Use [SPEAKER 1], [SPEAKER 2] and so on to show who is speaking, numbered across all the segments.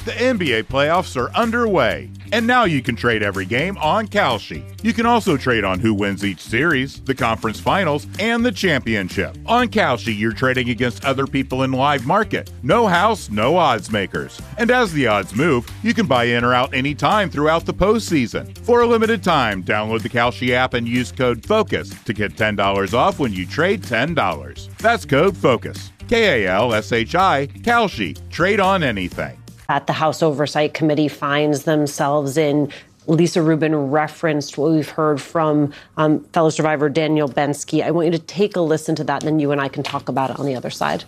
[SPEAKER 1] The NBA playoffs are underway, and now you can trade every game on Kalshi. You can also trade on who wins each series, the conference finals, and the championship. On Kalshi, you're trading against other people in live market. No house, no odds makers. And as the odds move, you can buy in or out anytime throughout the postseason. For a limited time, download the Kalshi app and use code FOCUS to get $10 off when you trade $10. That's code FOCUS. Kalshi, Kalshi. Trade on anything.
[SPEAKER 2] That the House Oversight Committee finds themselves in. Lisa Rubin referenced what we've heard from fellow survivor Daniel Bensky. I want you to take a listen to that, and then you and I can talk about it on the other side.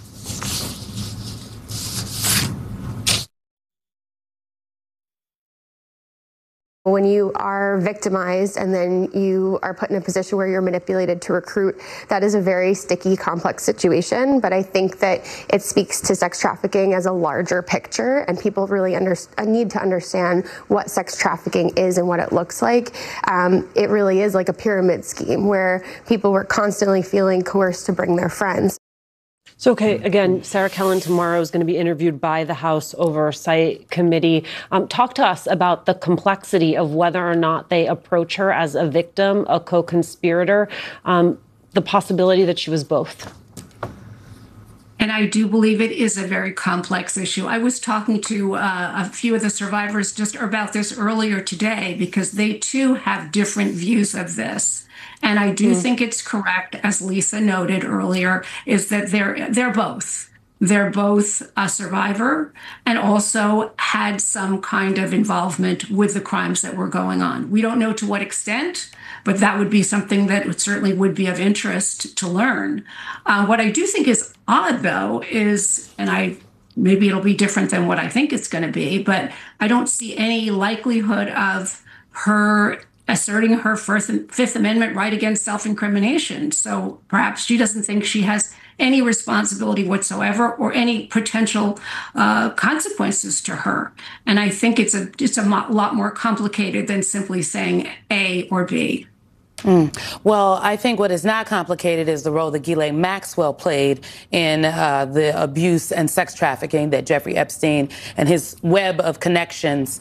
[SPEAKER 3] When you are victimized and then you are put in a position where you're manipulated to recruit, that is a very sticky, complex situation. But I think that it speaks to sex trafficking as a larger picture, and people really need to understand what sex trafficking is and what it looks like. It really is like a pyramid scheme where people were constantly feeling coerced to bring their friends.
[SPEAKER 2] So, okay, again, Sarah Kellen tomorrow is going to be interviewed by the House Oversight Committee. Talk to us about the complexity of whether or not they approach her as a victim, a co-conspirator, the possibility that she was both.
[SPEAKER 4] And I do believe it is a very complex issue. I was talking to a few of the survivors just about this earlier today because they too have different views of this. And I do think it's correct, as Lisa noted earlier, is that they're both. They're both a survivor and also had some kind of involvement with the crimes that were going on. We don't know to what extent, but that would be something that certainly would be of interest to learn. What I do think is odd, though, is, and maybe it'll be different than what I think it's going to be, but I don't see any likelihood of her asserting her Fifth Amendment right against self-incrimination. So perhaps she doesn't think she has any responsibility whatsoever or any potential consequences to her. And I think it's a lot more complicated than simply saying A or B.
[SPEAKER 5] Well, I think what is not complicated is the role that Ghislaine Maxwell played in the abuse and sex trafficking that Jeffrey Epstein and his web of connections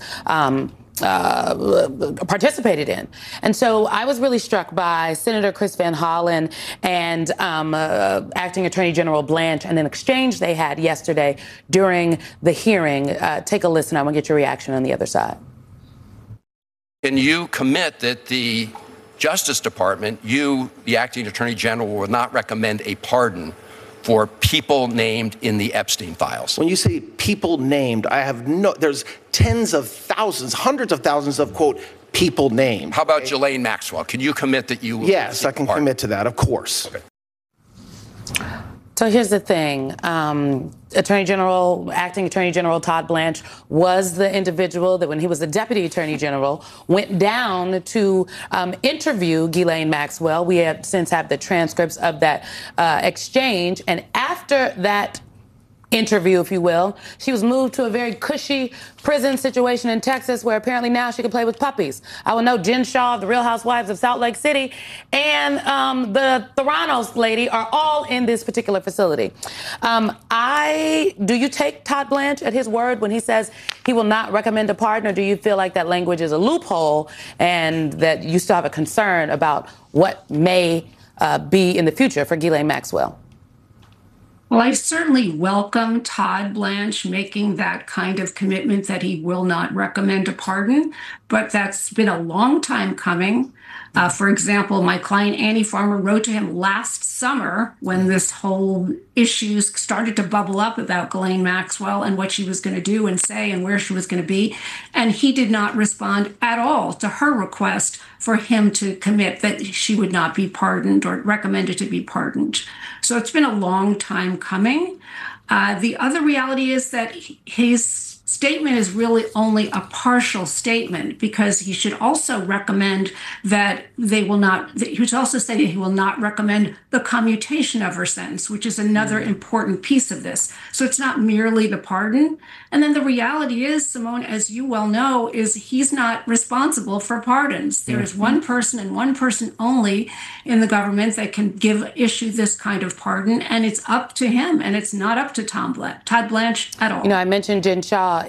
[SPEAKER 5] participated in. And so I was really struck by Senator Chris Van Hollen and Acting Attorney General Blanche and an exchange they had yesterday during the hearing. Take a listen. I want to get your reaction on the other side.
[SPEAKER 6] Can you commit that the Justice Department, you, the Acting Attorney General, will not recommend a pardon for people named in the Epstein files? When you say people named, there's tens of thousands, hundreds of thousands of, quote, people named. How about Ghislaine Maxwell? Can you commit that you will? Yes, I can commit to that, of course. Okay.
[SPEAKER 5] So here's the thing. Acting Attorney General Todd Blanche was the individual that when he was the Deputy Attorney General went down to interview Ghislaine Maxwell. We have since have the transcripts of that exchange. And after that interview, if you will, she was moved to a very cushy prison situation in Texas where apparently now she can play with puppies. I will know Jen Shaw of the Real Housewives of Salt Lake City and the Theranos lady are all in this particular facility. Do you take Todd Blanche at his word when he says he will not recommend a pardon, or do you feel like that language is a loophole and that you still have a concern about what may be in the future for Ghislaine Maxwell?
[SPEAKER 4] Well, I certainly welcome Todd Blanche making that kind of commitment that he will not recommend a pardon, but that's been a long time coming. For example, my client Annie Farmer wrote to him last summer when this whole issue started to bubble up about Ghislaine Maxwell and what she was going to do and say and where she was going to be. And he did not respond at all to her request for him to commit that she would not be pardoned or recommended to be pardoned. So it's been a long time coming. The other reality is that his statement is really only a partial statement, because he should also recommend that he should also say that he will not recommend the commutation of her sentence, which is another important piece of this. So it's not merely the pardon. And then the reality is, Simone, as you well know, is he's not responsible for pardons. There is one person and one person only in the government that can issue this kind of pardon, and it's up to him, and it's not up to Todd Blanche at all.
[SPEAKER 5] You know, I mentioned Jen Shaw